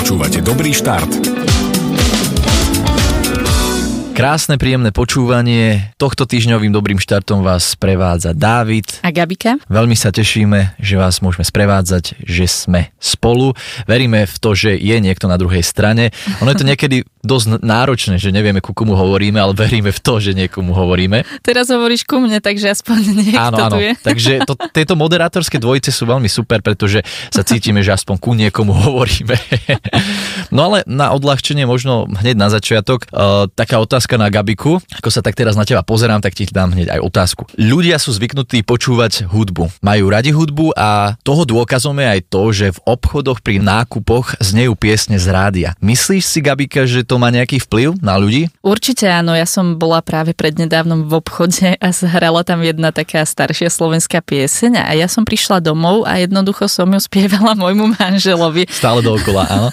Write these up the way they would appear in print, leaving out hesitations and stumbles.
Počúvate Dobrý štart. Krásne, príjemné počúvanie. Tohto týždňovým Dobrým štartom vás sprevádza Dávid a Gabika. Veľmi sa tešíme, že vás môžeme sprevádzať, že sme spolu. Veríme v to, že je niekto na druhej strane. Ono je to niekedy dosť náročné, že nevieme, ku komu hovoríme, ale veríme v to, že niekomu hovoríme. Teraz hovoríš ku mne, takže aspoň niekto tu je. Takže tieto moderátorské dvojice sú veľmi super, pretože sa cítime, že aspoň ku niekomu hovoríme. No ale na odľahčenie možno hneď na začiatok taká otázka na Gabiku. Ako sa tak teraz na teba pozerám, tak ti dám hneď aj otázku. Ľudia sú zvyknutí počúvať hudbu. Majú radi hudbu a toho dôkazom je aj to, že v obchodoch pri nákupoch znejú piesne z rádia. Myslíš si, Gabika, že to má nejaký vplyv na ľudí? Určite áno, ja som bola práve prednedávnom v obchode a hrala tam jedna taká staršia slovenská pieseň a ja som prišla domov a jednoducho som ju spievala môjmu manželovi. Stále dookola, áno?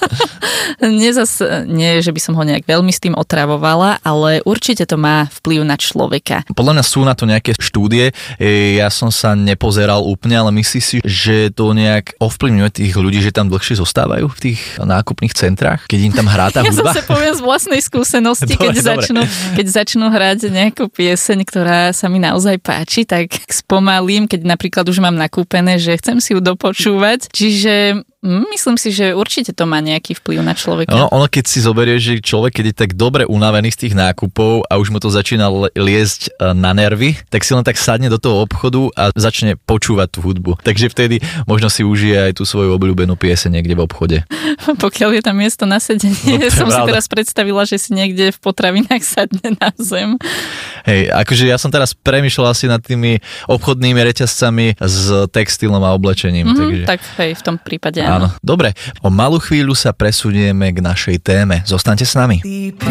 Nie, že by som ho nejak veľmi s tým otravovala, ale určite to má vplyv na človeka. Podľa mňa sú na to nejaké štúdie, ja som sa nepozeral úplne, ale myslíš si, že to nejak ovplyvňuje tých ľudí, že tam dlhšie zostávajú v tých nákupných centrách, keď im tam hrá tá hudba? Ja zase poviem z vlastnej skúsenosti, keď začnú hrať nejakú pieseň, ktorá sa mi naozaj páči, tak spomalím, keď napríklad už mám nakúpené, že chcem si ju dopočúvať, čiže myslím si, že určite to má nejaký vplyv na človeka. Ono keď si zoberieš, že človek, keď je tak dobre unavený z tých nákupov a už mu to začína liesť na nervy, tak si len tak sadne do toho obchodu a začne počúvať tú hudbu. Takže vtedy možno si užije aj tú svoju obľúbenú pieseň niekde v obchode. Pokiaľ je tam miesto na sedenie, som si teraz predstavila, že si niekde v potravinách sadne na zem. Hej, akože ja som teraz premýšľal asi nad tými obchodnými reťazcami s textilom a oblečením. Takže... Tak hej, v tom prípade áno. Dobre, o malú chvíľu sa presunieme k našej téme. Zostaňte s nami.